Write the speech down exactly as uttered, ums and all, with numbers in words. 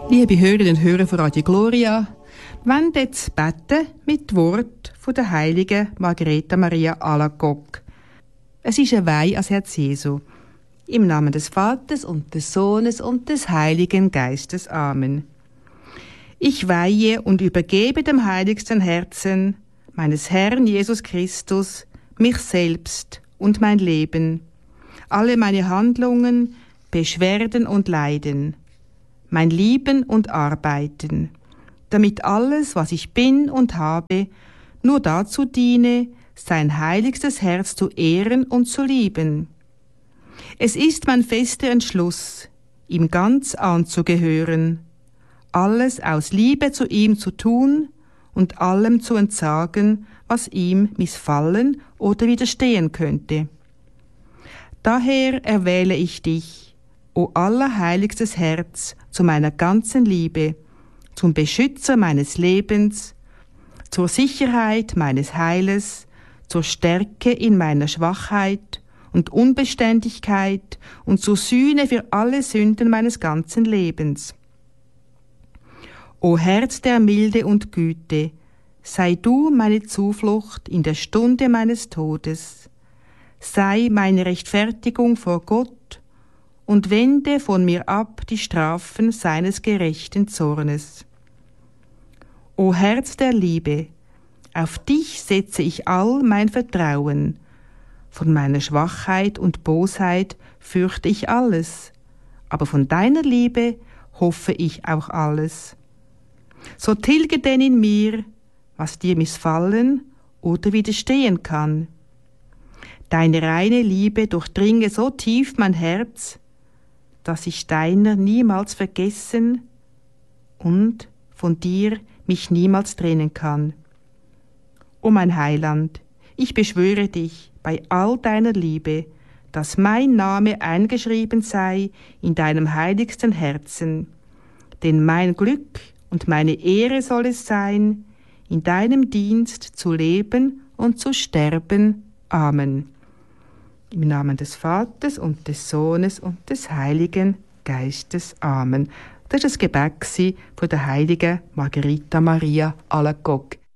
Liebe Hörerinnen und Hörer von Radio Gloria, wir wollen jetzt beten mit Wort von der heiligen Margareta Maria Alacoque. Es ist ein Weih ans Herz Jesu. Im Namen des Vaters und des Sohnes und des Heiligen Geistes. Amen. Ich weihe und übergebe dem heiligsten Herzen meines Herrn Jesus Christus mich selbst und mein Leben, alle meine Handlungen, Beschwerden und Leiden, mein Lieben und Arbeiten, damit alles, was ich bin und habe, nur dazu diene, sein heiligstes Herz zu ehren und zu lieben. Es ist mein fester Entschluss, ihm ganz anzugehören, alles aus Liebe zu ihm zu tun und allem zu entsagen, was ihm missfallen oder widerstehen könnte. Daher erwähle ich dich, o allerheiligstes Herz, zu meiner ganzen Liebe, zum Beschützer meines Lebens, zur Sicherheit meines Heiles, zur Stärke in meiner Schwachheit und Unbeständigkeit und zur Sühne für alle Sünden meines ganzen Lebens. O Herz der Milde und Güte, sei du meine Zuflucht in der Stunde meines Todes, sei meine Rechtfertigung vor Gott und wende von mir ab die Strafen seines gerechten Zornes. O Herz der Liebe, auf dich setze ich all mein Vertrauen. Von meiner Schwachheit und Bosheit fürchte ich alles, aber von deiner Liebe hoffe ich auch alles. So tilge denn in mir, was dir missfallen oder widerstehen kann. Deine reine Liebe durchdringe so tief mein Herz, dass ich deiner niemals vergessen und von dir mich niemals trennen kann. O mein Heiland, ich beschwöre dich bei all deiner Liebe, dass mein Name eingeschrieben sei in deinem heiligsten Herzen, denn mein Glück und meine Ehre soll es sein, in deinem Dienst zu leben und zu sterben. Amen. Im Namen des Vaters und des Sohnes und des Heiligen Geistes. Amen. Das war das Gebet von der heiligen Margareta Maria Alacoque.